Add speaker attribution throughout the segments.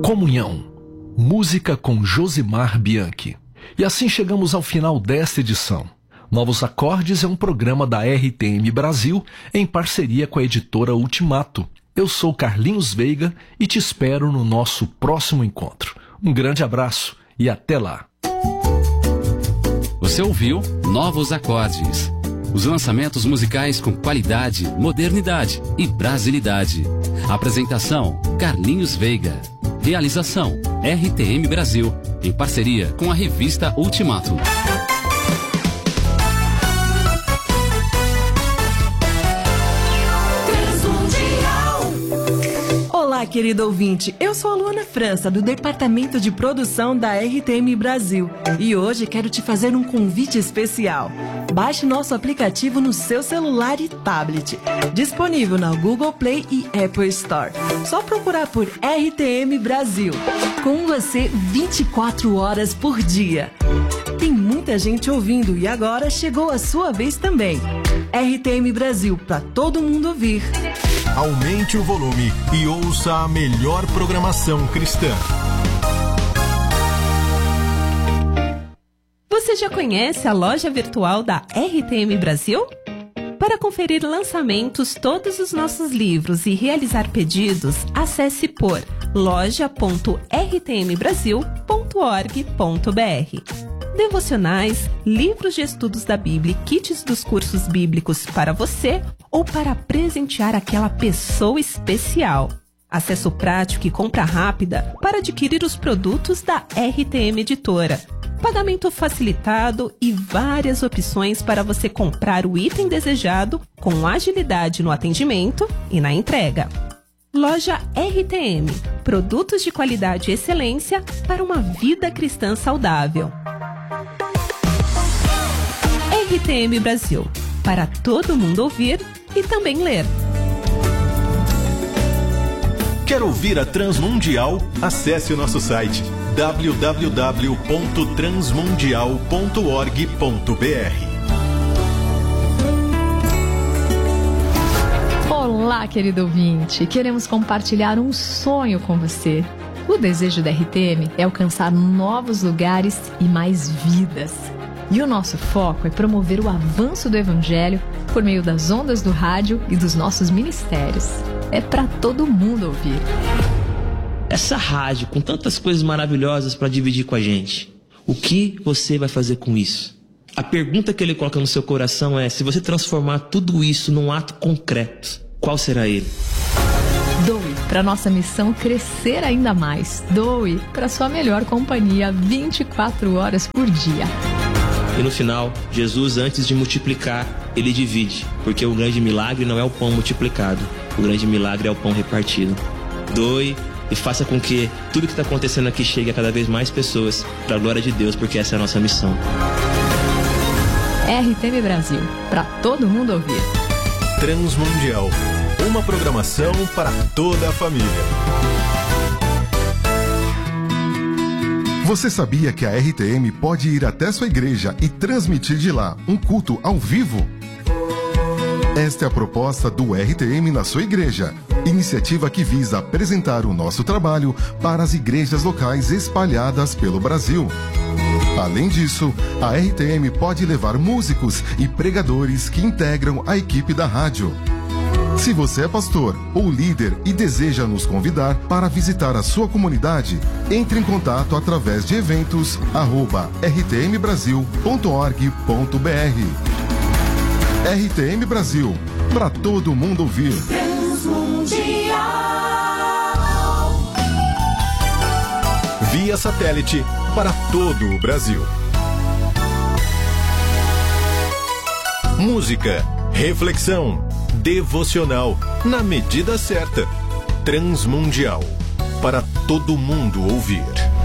Speaker 1: Comunhão, música com Josimar Bianchi. E assim chegamos ao final desta edição. Novos Acordes é um programa da RTM Brasil em parceria com a editora Ultimato. Eu sou Carlinhos Veiga e te espero no nosso próximo encontro. Um grande abraço e até lá.
Speaker 2: Você ouviu Novos Acordes. Os lançamentos musicais com qualidade, modernidade e brasilidade. Apresentação: Carlinhos Veiga. Realização: RTM Brasil, em parceria com a revista Ultimato.
Speaker 3: Olá, querido ouvinte. Eu sou a Luana França, do Departamento de Produção da RTM Brasil. E hoje quero te fazer um convite especial. Baixe nosso aplicativo no seu celular e tablet. Disponível na Google Play e Apple Store. Só procurar por RTM Brasil. Com você 24 horas por dia. Tem muita gente ouvindo e agora chegou a sua vez também. RTM Brasil, para todo mundo ouvir.
Speaker 4: Aumente o volume e ouça a melhor programação cristã.
Speaker 5: Você já conhece a loja virtual da RTM Brasil? Para conferir lançamentos, todos os nossos livros e realizar pedidos, acesse por loja.rtmbrasil.org.br. Devocionais, livros de estudos da Bíblia e kits dos cursos bíblicos para você ou para presentear aquela pessoa especial. Acesso prático e compra rápida para adquirir os produtos da RTM Editora. Pagamento facilitado e várias opções para você comprar o item desejado com agilidade no atendimento e na entrega. Loja RTM. Produtos de qualidade e excelência para uma vida cristã saudável. RTM Brasil, para todo mundo ouvir e também ler.
Speaker 4: Quer ouvir a Transmundial? Acesse o nosso site www.transmundial.org.br.
Speaker 6: Olá, querido ouvinte! Queremos compartilhar um sonho com você. O desejo da RTM é alcançar novos lugares e mais vidas. E o nosso foco é promover o avanço do Evangelho por meio das ondas do rádio e dos nossos ministérios. É para todo mundo ouvir.
Speaker 7: Essa rádio com tantas coisas maravilhosas para dividir com a gente, o que você vai fazer com isso? A pergunta que ele coloca no seu coração é: se você transformar tudo isso num ato concreto, qual será ele?
Speaker 6: Doe para nossa missão crescer ainda mais. Doe para sua melhor companhia 24 horas por dia.
Speaker 7: E no final, Jesus, antes de multiplicar, ele divide, porque o grande milagre não é o pão multiplicado, o grande milagre é o pão repartido. Doe e faça com que tudo que está acontecendo aqui chegue a cada vez mais pessoas, para a glória de Deus, porque essa é a nossa missão.
Speaker 6: RTM Brasil, para todo mundo ouvir.
Speaker 4: Transmundial, uma programação para toda a família.
Speaker 8: Você sabia que a RTM pode ir até sua igreja e transmitir de lá um culto ao vivo? Esta é a proposta do RTM na sua igreja, iniciativa que visa apresentar o nosso trabalho para as igrejas locais espalhadas pelo Brasil. Além disso, a RTM pode levar músicos e pregadores que integram a equipe da rádio. Se você é pastor ou líder e deseja nos convidar para visitar a sua comunidade, entre em contato através de eventos@rtmbrasil.org.br. RTM Brasil, para todo mundo ouvir.
Speaker 4: Via satélite para todo o Brasil. Música, reflexão, devocional, na medida certa. Transmundial, para todo mundo ouvir.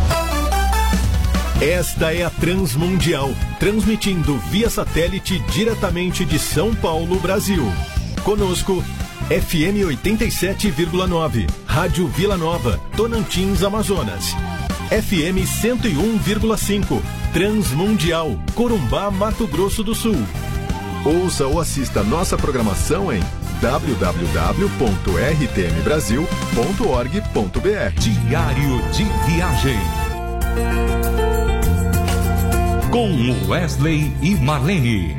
Speaker 4: Esta é a Transmundial, transmitindo via satélite diretamente de São Paulo, Brasil. Conosco, FM 87,9, Rádio Vila Nova, Tocantins, Amazonas. FM 101,5, Transmundial, Corumbá, Mato Grosso do Sul. Ouça ou assista nossa programação em
Speaker 8: www.rtmbrasil.org.br.
Speaker 4: Diário de Viagem. Com Wesley e Marlene.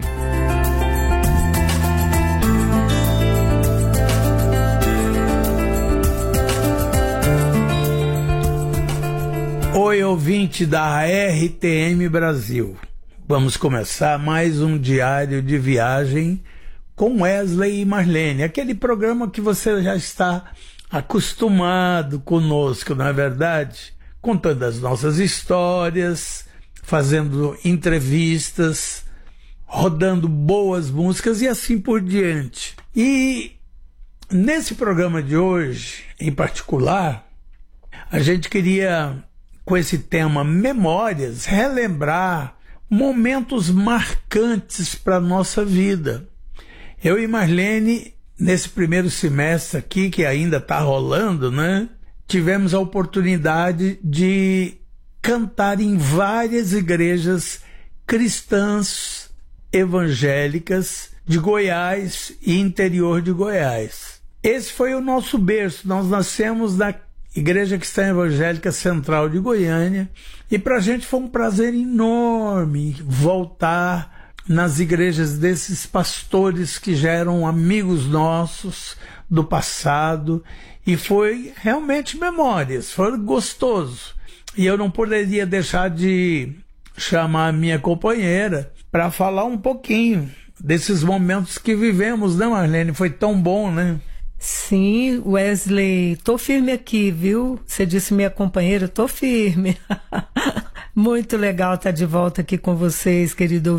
Speaker 9: Oi, ouvinte da RTM Brasil. Vamos começar mais um Diário de Viagem com Wesley e Marlene. Aquele programa que você já está acostumado conosco, não é verdade? Contando as nossas histórias, fazendo entrevistas, rodando boas músicas e assim por diante. E nesse programa de hoje, em particular, a gente queria, com esse tema Memórias, relembrar momentos marcantes para a nossa vida. Eu e Marlene, nesse primeiro semestre aqui, que ainda está rolando, né? Tivemos a oportunidade de cantar em várias igrejas cristãs evangélicas de Goiás e interior de Goiás. Esse foi o nosso berço. Nós nascemos na Igreja Cristã Evangélica Central de Goiânia, e para a gente foi um prazer enorme voltar nas igrejas desses pastores que já eram amigos nossos do passado, e foi realmente memórias, foi gostoso. E eu não poderia deixar de chamar a minha companheira para falar um pouquinho desses momentos que vivemos, né, Marlene? Foi tão bom, né?
Speaker 10: Sim, Wesley, tô firme aqui, viu? Você disse minha companheira, tô firme. Muito legal estar de volta aqui com vocês, queridos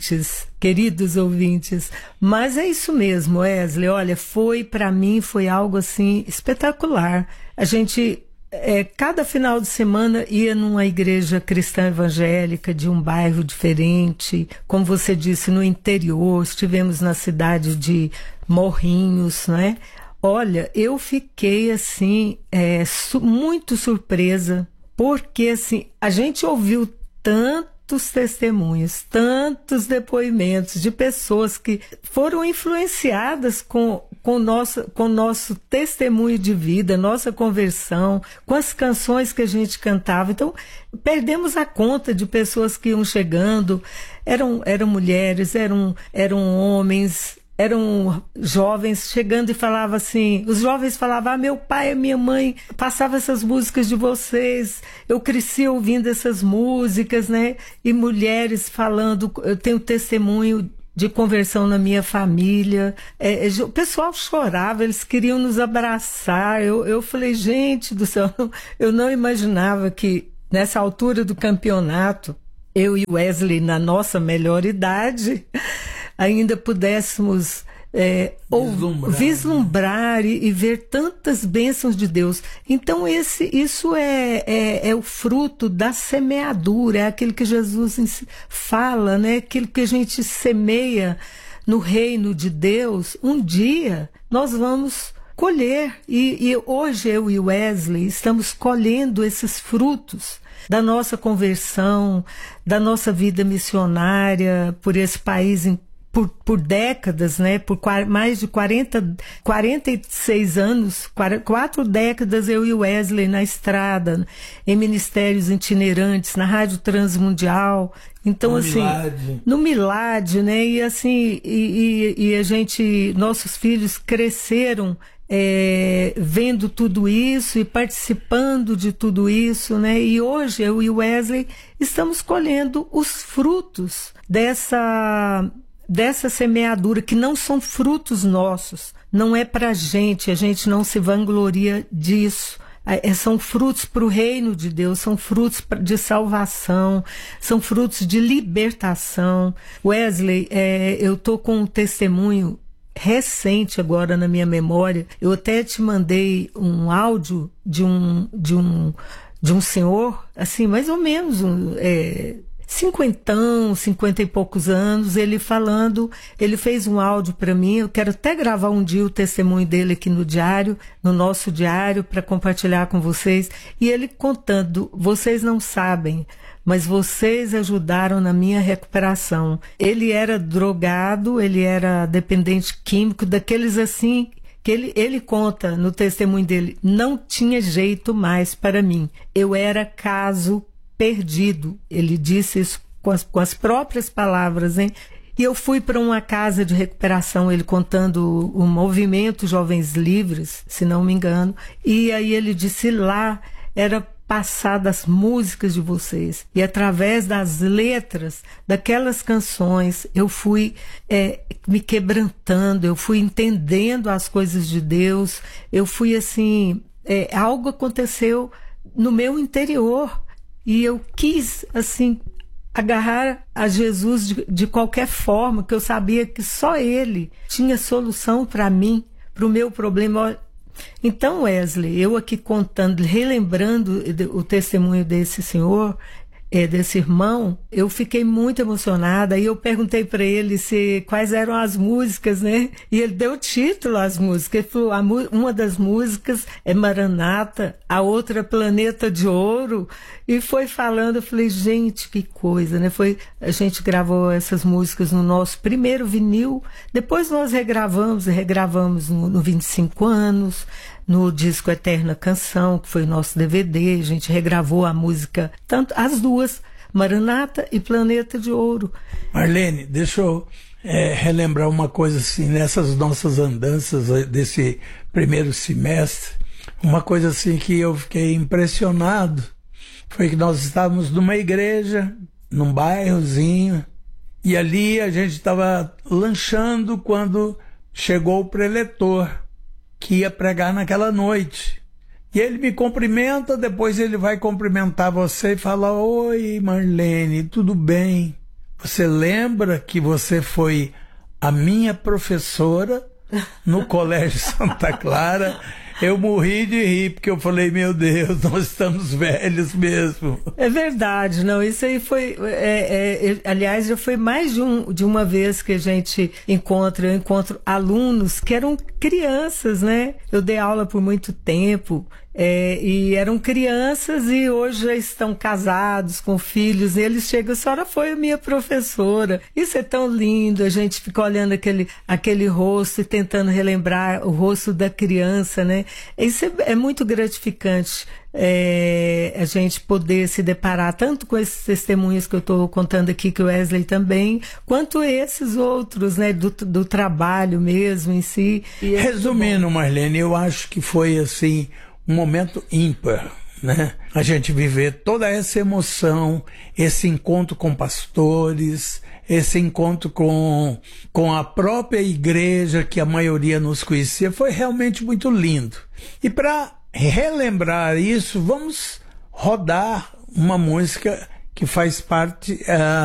Speaker 10: ouvintes. Mas é isso mesmo, Wesley. Olha, para mim, foi algo assim espetacular. A gente, cada final de semana, ia numa igreja cristã evangélica de um bairro diferente. Como você disse, no interior, estivemos na cidade de Morrinhos, né? Olha, eu fiquei assim, muito surpresa, porque assim, a gente ouviu tantos testemunhos, tantos depoimentos de pessoas que foram influenciadas com nosso testemunho de vida, nossa conversão, com as canções que a gente cantava. Então, perdemos a conta de pessoas que iam chegando, eram mulheres, eram homens, eram jovens chegando e falavam assim, os jovens falavam, meu pai e minha mãe passavam essas músicas de vocês, eu cresci ouvindo essas músicas, né? E mulheres falando, eu tenho testemunho de conversão na minha família, o pessoal chorava, eles queriam nos abraçar, eu falei, gente do céu, eu não imaginava que nessa altura do campeonato, eu e Wesley, na nossa melhor idade, ainda pudéssemos vislumbrar e ver tantas bênçãos de Deus. Então isso é o fruto da semeadura, é aquilo que Jesus fala, né? Aquilo que a gente semeia no reino de Deus, um dia nós vamos colher. E hoje eu e Wesley estamos colhendo esses frutos da nossa conversão, da nossa vida missionária por esse país por décadas, né? Por mais de 46 anos, 4 décadas eu e o Wesley na estrada, em ministérios itinerantes, na Rádio Transmundial. Então, no Milad, né? E assim, e a gente, nossos filhos cresceram vendo tudo isso e participando de tudo isso, né? E hoje eu e o Wesley estamos colhendo os frutos dessa semeadura, que não são frutos nossos, não é pra gente, a gente não se vangloria disso. São frutos para o reino de Deus, são frutos de salvação, são frutos de libertação. Wesley, eu tô com um testemunho recente agora na minha memória. Eu até te mandei um áudio de um senhor, assim, mais ou menos 50 e poucos anos, ele falando, ele fez um áudio para mim, eu quero até gravar um dia o testemunho dele aqui no diário, no nosso diário, para compartilhar com vocês, e ele contando, vocês não sabem, mas vocês ajudaram na minha recuperação. Ele era drogado, ele era dependente químico, daqueles assim, que ele conta no testemunho dele, não tinha jeito mais para mim. Eu era caso perdido. Ele disse isso com as próprias palavras, hein? E eu fui para uma casa de recuperação, ele contando o movimento Jovens Livres, se não me engano, e aí ele disse lá, era passadas músicas de vocês, e através das letras daquelas canções eu fui me quebrantando, eu fui entendendo as coisas de Deus, eu fui assim, algo aconteceu no meu interior, e eu quis assim agarrar a Jesus de qualquer forma, que eu sabia que só Ele tinha solução para mim, para o meu problema. Então, Wesley, eu aqui contando, relembrando o testemunho desse senhor, desse irmão, eu fiquei muito emocionada, e eu perguntei para ele quais eram as músicas, né? E ele deu título às músicas. Ele falou, uma das músicas é Maranata, a outra Planeta de Ouro, e foi falando, eu falei, gente, que coisa, né? A gente gravou essas músicas no nosso primeiro vinil, depois nós regravamos no 25 anos, no disco Eterna Canção, que foi o nosso DVD, a gente regravou a música, tanto as duas, Maranata e Planeta de Ouro.
Speaker 9: Marlene, deixa eu relembrar uma coisa assim, nessas nossas andanças desse primeiro semestre, uma coisa assim que eu fiquei impressionado, foi que nós estávamos numa igreja, num bairrozinho, e ali a gente estava lanchando quando chegou o preletor, que ia pregar naquela noite. E ele me cumprimenta, depois ele vai cumprimentar você e fala, oi Marlene, tudo bem? Você lembra que você foi a minha professora no Colégio Santa Clara? Eu morri de rir, porque eu falei, meu Deus, nós estamos velhos mesmo.
Speaker 10: É verdade, não, isso aí foi, aliás, já foi mais de uma vez que a gente eu encontro alunos que eram crianças, né? Eu dei aula por muito tempo, e eram crianças e hoje já estão casados, com filhos, e eles chegam, a senhora foi a minha professora. Isso é tão lindo, a gente fica olhando aquele rosto e tentando relembrar o rosto da criança, né? Isso é muito gratificante, a gente poder se deparar tanto com esses testemunhos que eu estou contando aqui, que o Wesley também, quanto esses outros, né, do trabalho mesmo em si.
Speaker 9: Resumindo, Marlene, eu acho que foi assim um momento ímpar, né? A gente viver toda essa emoção, esse encontro com pastores, esse encontro com a própria igreja, que a maioria nos conhecia, foi realmente muito lindo. E para relembrar isso, vamos rodar uma música que faz parte